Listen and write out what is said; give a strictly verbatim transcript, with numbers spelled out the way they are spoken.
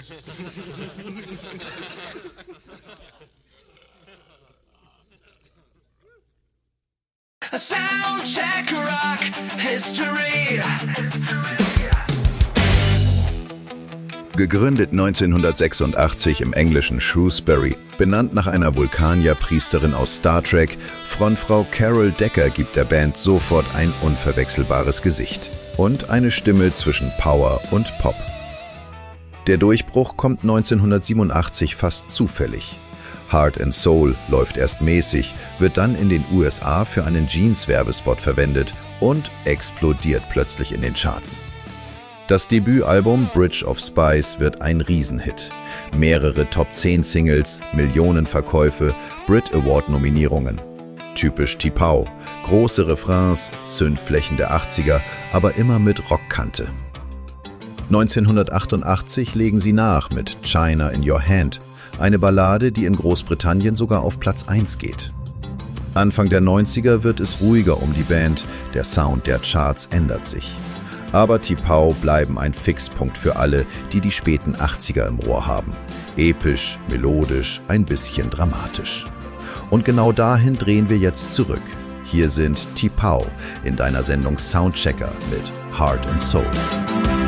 Soundcheck Rock History. Gegründet neunzehnhundertsechsundachtzig im englischen Shrewsbury, benannt nach einer Vulkanier-Priesterin aus Star Trek, Frontfrau Carol Decker gibt der Band sofort ein unverwechselbares Gesicht und eine Stimme zwischen Power und Pop. Der Durchbruch kommt neunzehnhundertsiebenundachtzig fast zufällig. Heart and Soul läuft erst mäßig, wird dann in den U S A für einen Jeans-Werbespot verwendet und explodiert plötzlich in den Charts. Das Debütalbum Bridge of Spies wird ein Riesenhit. Mehrere Top zehn Singles, Millionen Verkäufe, Brit Award Nominierungen. Typisch T'Pau, große Refrains, Synthflächen der achtziger, aber immer mit Rockkante. neunzehnhundertachtundachtzig legen sie nach mit China in Your Hand, eine Ballade, die in Großbritannien sogar auf Platz eins geht. Anfang der neunziger wird es ruhiger um die Band, der Sound der Charts ändert sich. Aber T'Pau bleiben ein Fixpunkt für alle, die die späten achtziger im Rohr haben. Episch, melodisch, ein bisschen dramatisch. Und genau dahin drehen wir jetzt zurück. Hier sind T'Pau in deiner Sendung Soundchecker mit Heart and Soul.